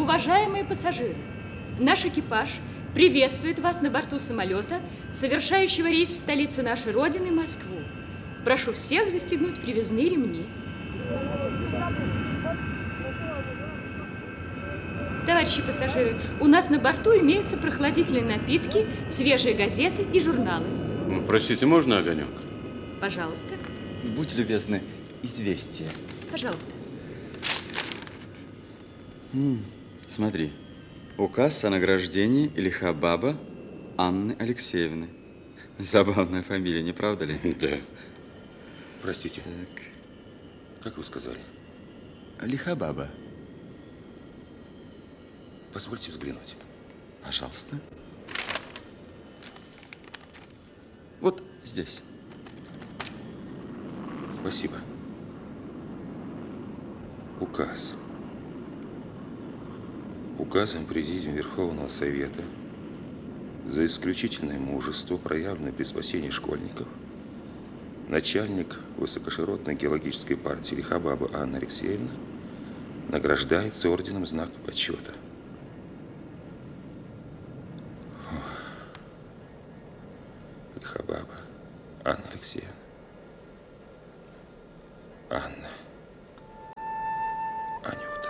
Уважаемые пассажиры, наш экипаж приветствует вас на борту самолета, совершающего рейс в столицу нашей Родины, Москву. Прошу всех застегнуть привязные ремни. Товарищи пассажиры, у нас на борту имеются прохладительные напитки, свежие газеты и журналы. Простите, можно огонек? Пожалуйста. Будь любезны, известия. Пожалуйста. Смотри. Указ о награждении Лихабаба Анны Алексеевны. Забавная фамилия, не правда ли? Да. Простите. Так. Как вы сказали? Лихабаба. Позвольте взглянуть. Пожалуйста. Вот здесь. Спасибо. Указ. Указом Президиума Верховного Совета за исключительное мужество, проявленное при спасении школьников, начальник высокоширотной геологической партии Лихабаба Анна Алексеевна награждается орденом Знака Почета. Лихабаба Анна Алексеевна. Анна. Анюта.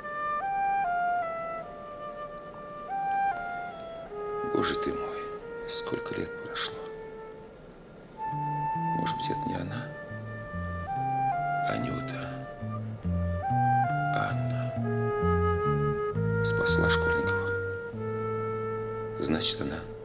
Боже ты мой, сколько лет прошло. Может быть, это не она? Анюта. Анна. Спасла школьников. Значит, она...